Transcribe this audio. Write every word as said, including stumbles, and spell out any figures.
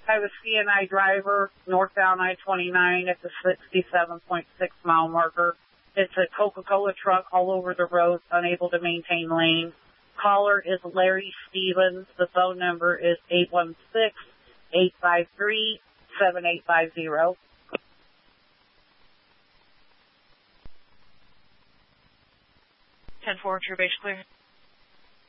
I have a C N I driver northbound I twenty-nine at the sixty-seven point six mile marker. It's a Coca-Cola truck all over the road, unable to maintain lane. Caller is Larry Stevens. The phone number is eight one six, eight five three, seven eight five zero. ten four, true base clear.